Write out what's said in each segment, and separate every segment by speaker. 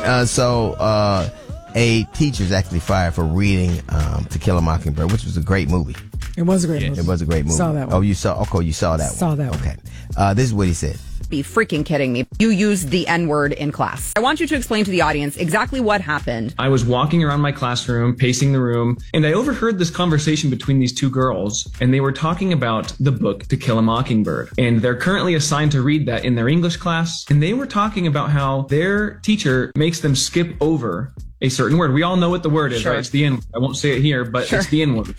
Speaker 1: A teacher's actually fired for reading To Kill a Mockingbird, which was a great movie.
Speaker 2: It was a great movie.
Speaker 1: It was a great movie.
Speaker 2: Saw that one.
Speaker 1: Oh, you saw that one.
Speaker 2: Saw that one.
Speaker 1: Okay. This is what he said.
Speaker 3: Be freaking kidding me. You used the N-word in class. I want you to explain to the audience exactly what happened.
Speaker 4: I was walking around my classroom, pacing the room, and I overheard this conversation between these two girls, and they were talking about the book To Kill a Mockingbird. And they're currently assigned to read that in their English class, and they were talking about how their teacher makes them skip over a certain word. We all know what the word is,
Speaker 3: Sure.
Speaker 4: right? It's the N-word. I won't say it here, but
Speaker 3: Sure.
Speaker 4: It's the N-word.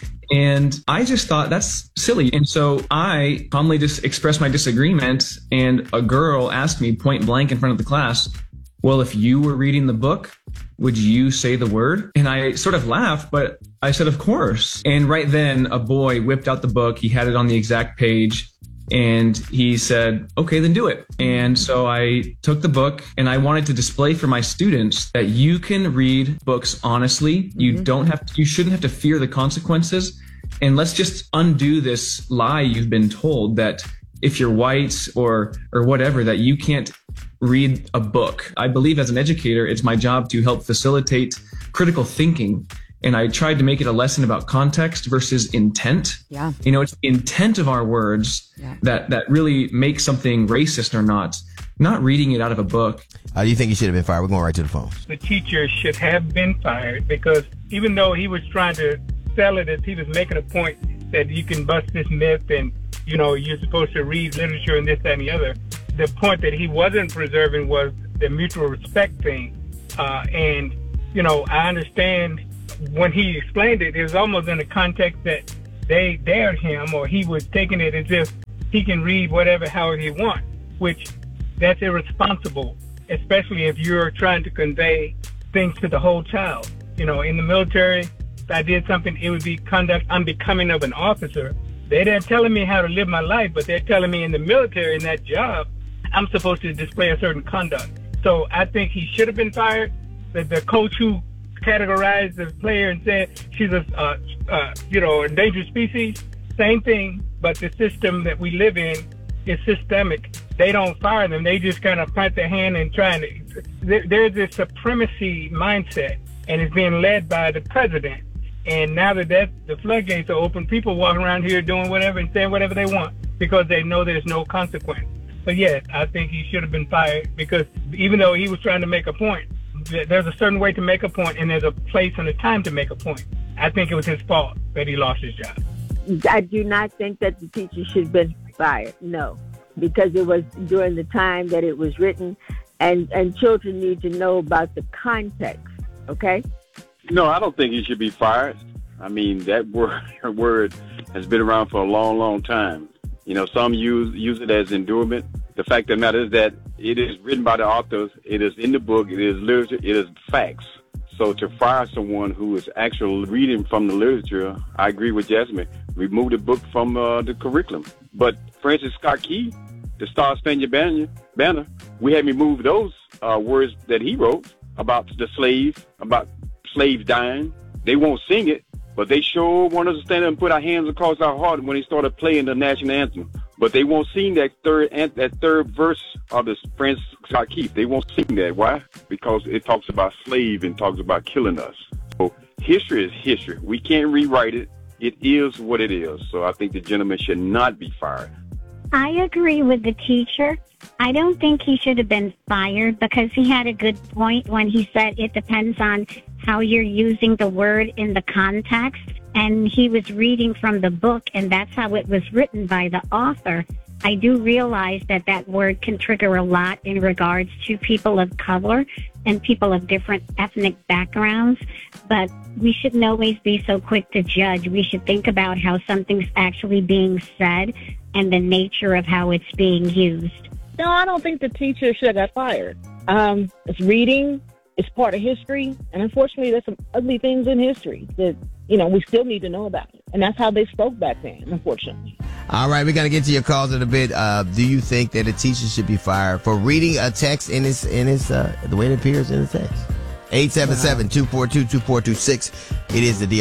Speaker 4: And I just thought that's silly. And so I calmly just expressed my disagreement, and a girl asked me point blank in front of the class, well, if you were reading the book, would you say the word? And I sort of laughed, but I said, of course. And right then a boy whipped out the book. He had it on the exact page. And he said, okay, then do it. And so I took the book, and I wanted to display for my students that you can read books honestly. You shouldn't have to fear the consequences. And let's just undo this lie you've been told that if you're white or whatever, that you can't read a book. I believe as an educator, it's my job to help facilitate critical thinking. And I tried to make it a lesson about context versus intent.
Speaker 3: Yeah.
Speaker 4: You know, it's the intent of our words that really makes something racist or not reading it out of a book.
Speaker 1: Do you think he should have been fired? We're going right to the phone.
Speaker 5: The teacher should have been fired because even though he was trying to sell it as he was making a point that you can bust this myth and, you know, you're supposed to read literature and this, that, and the other, the point that he wasn't preserving was the mutual respect thing. And, you know, I understand when he explained it, it was almost in the context that they dared him, or he was taking it as if he can read whatever, however he wants, which that's irresponsible, especially if you're trying to convey things to the whole child. You know, in the military, if I did something, it would be conduct unbecoming of an officer. They're not telling me how to live my life, but they're telling me in the military, in that job, I'm supposed to display a certain conduct. So I think he should have been fired. The coach who categorized the player and said she's a endangered species, same thing, but the system that we live in is systemic. They don't fire them. They just kind of pat their hand and try to. There's this supremacy mindset, and it's being led by the president. And now that the floodgates are open, people walking around here doing whatever and saying whatever they want because they know there's no consequence. But yes, I think he should have been fired because even though he was trying to make a point, there's a certain way to make a point, and there's a place and a time to make a point. I think it was his fault that he lost his job.
Speaker 6: I do not think that the teacher should have been fired, no, because it was during the time that it was written, and children need to know about the context, okay?
Speaker 7: No, I don't think he should be fired. I mean, that word has been around for a long, long time. You know, some use it as endurement. The fact of the matter is that it is written by the authors. It is in the book. It is literature. It is facts. So to fire someone who is actually reading from the literature, I agree with Jasmine. Remove the book from the curriculum. But Francis Scott Key, the Star Spangled Banner, we had removed those words that he wrote about the slave, about slaves dying. They won't sing it, but they sure want us to stand up and put our hands across our heart when they started playing the national anthem. But they won't sing that third verse of the Francis Scott Key. They won't sing that. Why? Because it talks about slave and talks about killing us. So history is history. We can't rewrite it. It is what it is. So I think the gentleman should not be fired.
Speaker 8: I agree with the teacher. I don't think he should have been fired because he had a good point when he said it depends on how you're using the word in the context. And he was reading from the book, and that's how it was written by the author. I do realize that word can trigger a lot in regards to people of color and people of different ethnic backgrounds, but we shouldn't always be so quick to judge. We should think about how something's actually being said and the nature of how it's being used.
Speaker 9: No, I don't think the teacher should have got fired. It's reading. It's part of history. And unfortunately, there's some ugly things in history that, you know, we still need to know about it. And that's how they spoke back then, unfortunately.
Speaker 1: All right, we're going to get to your calls in a bit. Do you think that a teacher should be fired for reading a text in his the way it appears in the text? 877-242-2426. It is the deal.